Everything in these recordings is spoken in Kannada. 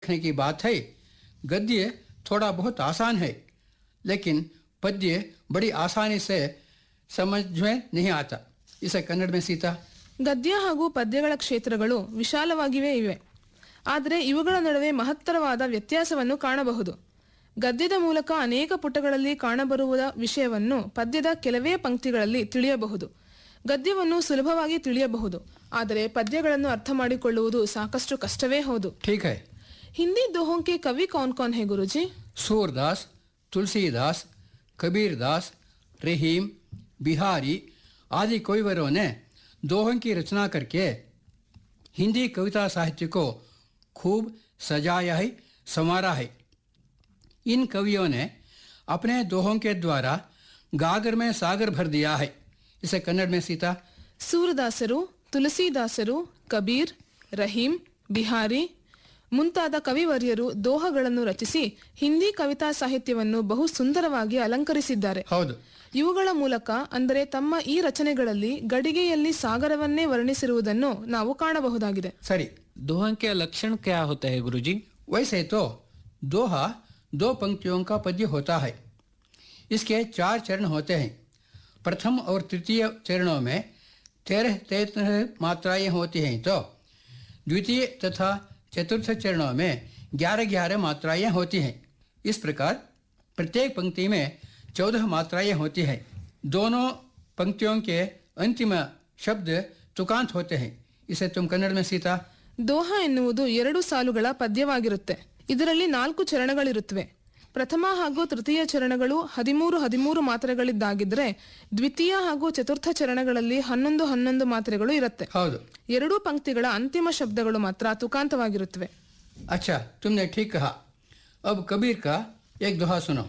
रखने की बात है। गद्य थोड़ा बहुत आसान है, लेकिन पद्य बड़ी आसानी से समझ में नहीं आता। इसे कन्नड़ में सीता। ಗದ್ಯ ಹಾಗೂ ಪದ್ಯಗಳ ಕ್ಷೇತ್ರಗಳು ವಿಶಾಲವಾಗಿವೆ ಇವೆ, ಆದರೆ ಇವುಗಳ ನಡುವೆ ಮಹತ್ತರವಾದ ವ್ಯತ್ಯಾಸವನ್ನು ಕಾಣಬಹುದು. ಗದ್ಯದ ಮೂಲಕ ಅನೇಕ ಪುಟಗಳಲ್ಲಿ ಕಾಣಬರುವ ವಿಷಯವನ್ನು ಪದ್ಯದ ಕೆಲವೇ ಪಂಕ್ತಿಗಳಲ್ಲಿ ತಿಳಿಯಬಹುದು. ಗದ್ಯವನ್ನು ಸುಲಭವಾಗಿ ತಿಳಿಯಬಹುದು, ಆದರೆ ಪದ್ಯಗಳನ್ನು ಅರ್ಥ ಮಾಡಿಕೊಳ್ಳುವುದು ಸಾಕಷ್ಟು ಕಷ್ಟವೇ ಹೌದು. ठीक है। ಹಿಂದಿ दोहों के कवि कौन कौन है गुरुजी? सूरदास, तुलसीदास, कबीरदास, रहीम, बिहारी आदि कविवरों ने दोहों की रचना करके हिंदी कविता साहित्य को खूब सजाया है, संवारा है। इन कवियों ने अपने दोहों के द्वारा गागर में सागर भर दिया है। इसे कन्नड़ में सीता। ಸೂರದಾಸರು, ತುಳಸಿದಾಸರು, ಕಬೀರ್, ರಹೀಂ, ಬಿಹಾರಿ ಮುಂತಾದ ಕವಿವರ್ಯರು ದೋಹಗಳನ್ನು ರಚಿಸಿ ಹಿಂದಿ ಕವಿತಾ ಸಾಹಿತ್ಯವನ್ನು ಬಹು ಸುಂದರವಾಗಿ ಅಲಂಕರಿಸಿದ್ದಾರೆ. ಹೌದು. ಇವುಗಳ ಮೂಲಕ ಅಂದರೆ ತಮ್ಮ ಈ ರಚನೆಗಳಲ್ಲಿ ಗಡಿಗೆಯಲ್ಲಿ ಸಾಗರವನ್ನೇ ವರ್ಣಿಸಿರುವುದನ್ನು ನಾವು ಕಾಣಬಹುದಾಗಿದೆ. सरी। दोहा के लक्षण क्या होते हैं गुरुजी? वैसे तो दोहा 2 पंक्तियों का पद्य होता है। इसके 4 चरण होते हैं। प्रथम और तृतीय चरणों में 13-13 मात्राएं होती हैं, तो द्वितीय तथा चतुर्थ चरणों में 11-11 मात्राएं होती हैं। इस प्रकार प्रत्येक पंक्ति में 14 मात्राएं होती हैं। दोनों पंक्तियों के अंतिम शब्द तुकांत होते हैं। इसे तुम कन्नड़ में सीता। ದೋಹ ಎನ್ನುವುದು 2 ಸಾಲುಗಳ ಪದ್ಯವಾಗಿರುತ್ತೆ. ಇದರಲ್ಲಿ 4 ಚರಣಗಳಿರುತ್ತವೆ. ಪ್ರಥಮ ಹಾಗೂ ತೃತೀಯ ಚರಣಗಳು 13 ಮಾತ್ರೆಗಳಿದ್ದಾಗಿದ್ರೆ ದ್ವಿತೀಯ ಹಾಗೂ ಚತುರ್ಥ ಚರಣಗಳಲ್ಲಿ 11 ಮಾತ್ರೆಗಳು ಇರುತ್ತೆ. ಹೌದು. 2 ಪಂಕ್ತಿಗಳ ಅಂತಿಮ ಶಬ್ದಗಳು ಮಾತ್ರ ತುಕಾಂತವಾಗಿರುತ್ತವೆ. अच्छा, तुमने ठीक कहा। अब कबीर का एक दोहा सुनो।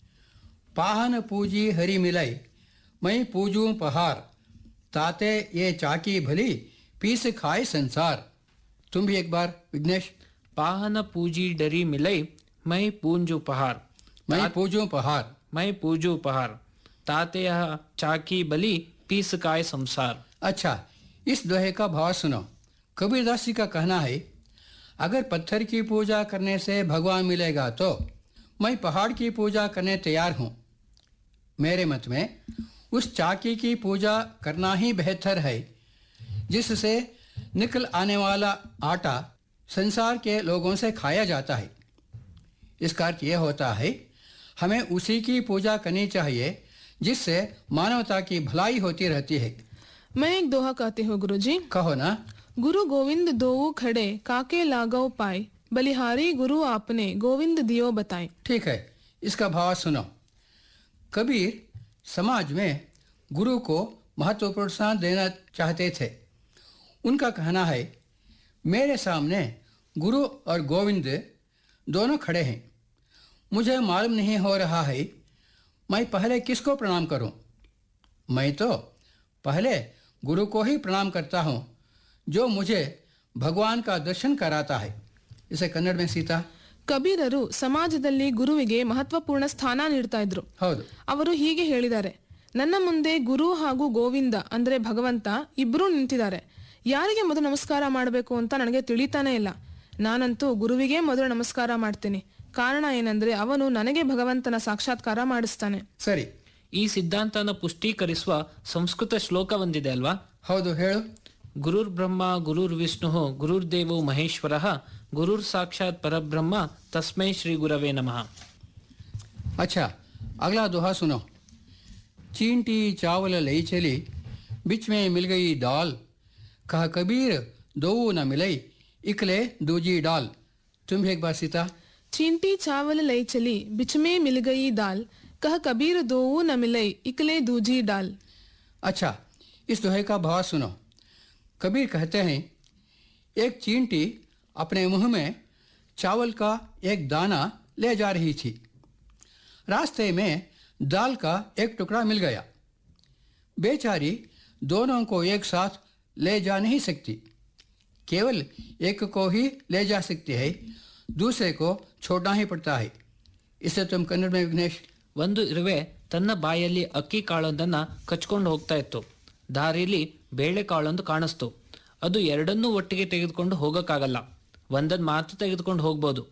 पाहन पूजी हरि मिलाई, मैं पूजूं पहार, ताते ये चाकी भली, पीस खाए संसार। तुम भी एक बार विघ्नेश। पाहन पूजी डरी मिलई, मैं पूंजू पहार, मैं पूजूं पहार, मैं पूजू पहार, ताते यह चाकी बली, पीस काय संसार। अच्छा, इस दोहे का भाव सुनो। कबीरदास जी का कहना है, अगर पत्थर की पूजा करने से भगवान मिलेगा तो मैं पहाड़ की पूजा करने तैयार हूँ। मेरे मत में उस चाकी की पूजा करना ही बेहतर है जिससे निकल आने वाला आटा संसार के लोगों से खाया जाता है। इसका अर्थ यह होता है, हमें उसी की पूजा करनी चाहिए जिससे मानवता की भलाई होती रहती है। मैं एक दोहा कहती हूँ गुरुजी। कहो ना। गुरु गोविंद दोऊ खड़े, काके लागव पाए, बलिहारी गुरु आपने गोविंद दियो बताए। ठीक है, इसका भाव सुनो। कबीर समाज में गुरु को महत्वपूर्ण स्थान देना चाहते थे। उनका कहना है, मेरे सामने गुरु और गोविंद दोनों खड़े हैं। मुझे मालूम नहीं हो रहा है मैं पहले किसको प्रणाम करूं। मैं तो पहले गुरु को ही प्रणाम करता हूं जो मुझे भगवान का दर्शन कराता है। इसे कन्नड़ में सीता। ಕಬೀರರು ಸಮಾಜದಲ್ಲಿ ಗುರುವಿಗೆ ಮಹತ್ವಪೂರ್ಣ ಸ್ಥಾನ ನೀಡ್ತಾ ಇದ್ರು. ಹೌದು. ಅವರು ಹೀಗೆ ಹೇಳಿದ್ದಾರೆ, ನನ್ನ ಮುಂದೆ ಗುರು ಹಾಗೂ ಗೋವಿಂದ ಅಂದ್ರೆ ಭಗವಂತ ಇಬ್ರು ನಿಂತಿದ್ದಾರೆ. ಯಾರಿಗೆ ಮೊದಲು ನಮಸ್ಕಾರ ಮಾಡಬೇಕು ಅಂತ ನನಗೆ ತಿಳಿತಾನೆ ಇಲ್ಲ. ನಾನಂತೂ ಗುರುವಿಗೆ ಮೊದಲು ನಮಸ್ಕಾರ ಮಾಡ್ತೀನಿ. ಕಾರಣ ಏನಂದ್ರೆ ಅವನು ನನಗೆ ಭಗವಂತನ ಸಾಕ್ಷಾತ್ಕಾರ ಮಾಡಿಸ್ತಾನೆ. ಸರಿ. ಈ ಸಿದ್ಧಾಂತನ ಪುಷ್ಟೀಕರಿಸುವ ಸಂಸ್ಕೃತ ಶ್ಲೋಕ ಒಂದಿದೆ ಅಲ್ವಾ? ಹೌದು, ಹೇಳು. ಗುರುರ್ ಬ್ರಹ್ಮ ಗುರುರ್ ವಿಷ್ಣು ಗುರುರ್ ದೇವೋ ಮಹೇಶ್ವರ ಗುರುರ್ ಸಾಕ್ಷಾತ್ ಪರಬ್ರಹ್ಮ ತಸ್ಮೈ ಶ್ರೀ ಗುರವೇ ನಮಃ. अच्छा, अगला दोहा सुनो। चींटी चावल लई चली, बिच में मिल गई दाल, कहा कबीर दो न मिलई, इकले दूजी डाल। तुम भी एक बार सीता। चींटी चावल लई चली, बिच में मिल गई दाल, कह कबीर दोऊ न मिलई, इकले दूजी डाल। अच्छा, इस दोहे का भाव सुनो। कबीर कहते हैं, एक चींटी अपने मुंह में चावल का एक दाना ले जा रही थी। रास्ते में दाल का एक टुकड़ा मिल गया। बेचारी दोनों को एक साथ ले जा नहीं सकती, केवल एक को ही ले जा सकती है, दूसरे को छोड़ना ही पड़ता है। इसे तुम कन्नड़ में विघ्नेश। ಒಂದು ಇರುವೆ ತನ್ನ ಬಾಯಲ್ಲಿ ಅಕ್ಕಿ ಕಾಳೊಂದನ್ನ ಕಚ್ಕೊಂಡು ಹೋಗ್ತಾ ಇತ್ತು. ದಾರಿಲಿ ಬೇಳೆಕಾಳೊಂದು ಕಾಣಿಸ್ತು. ಅದು ಎರಡನ್ನೂ ಒಟ್ಟಿಗೆ ತೆಗೆದುಕೊಂಡು ಹೋಗಕ್ಕಾಗಲ್ಲ, ಒಂದನ್ನು ಮಾತ್ರ ತೆಗೆದುಕೊಂಡು ಹೋಗ್ಬೋದು.